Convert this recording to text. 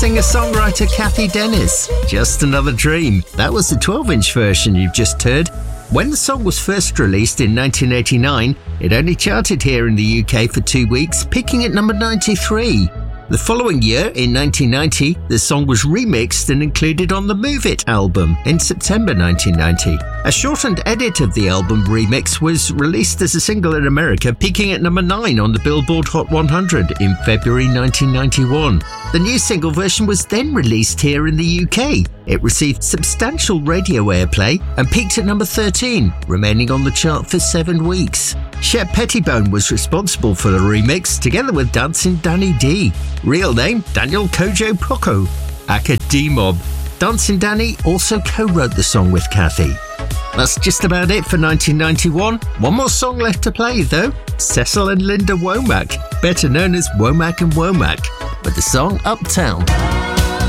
Singer-songwriter Cathy Dennis, Just Another Dream. That was the 12-inch version you've just heard. When the song was first released in 1989, it only charted here in the UK for 2 weeks, peaking at number 93. The following year, in 1990, the song was remixed and included on the Move It album in September 1990. A shortened edit of the album remix was released as a single in America, peaking at number 9 on the Billboard Hot 100 in February 1991. The new single version was then released here in the UK. It received substantial radio airplay and peaked at number 13, remaining on the chart for 7 weeks. Shep Pettibone was responsible for the remix, together with Dancing Danny D. Real name, Daniel Kojo Poco, aka D-Mob. Dancing Danny also co-wrote the song with Cathy. That's just about it for 1991. One more song left to play though. Cecil and Linda Womack, better known as Womack and Womack, with the song Uptown.